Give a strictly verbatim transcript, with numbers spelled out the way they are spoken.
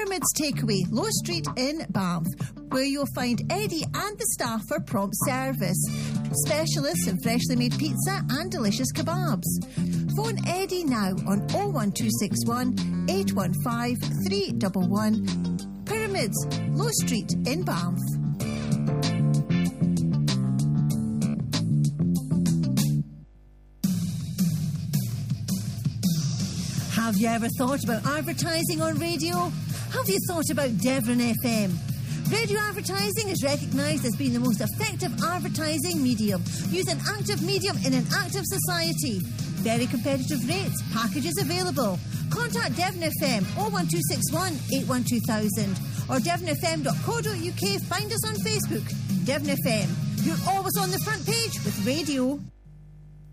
Pyramids Takeaway, Low Street in Banff, where you'll find Eddie and the staff for prompt service. Specialists in freshly made pizza and delicious kebabs. Phone Eddie now on oh one two six one, eight one five, three one one. Pyramids, Low Street in Banff. Have you ever thought about advertising on radio? Have you thought about Devon F M? Radio advertising is recognised as being the most effective advertising medium. Use an active medium in an active society. Very competitive rates. Packages available. Contact Devon F M oh one two six one, eight one two thousand or devon f m dot co dot u k. Find us on Facebook. Devon F M. You're always on the front page with radio.